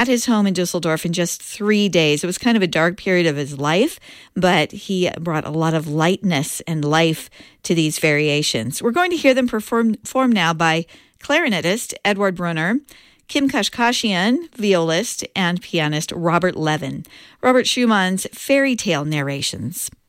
at his home in Dusseldorf in just 3 days. It was kind of a dark period of his life, but he brought a lot of lightness and life to these variations. We're going to hear them performed now by clarinetist Edward Brunner, Kim Kashkashian, violist, and pianist Robert Levin. Robert Schumann's Fairy Tale Narrations.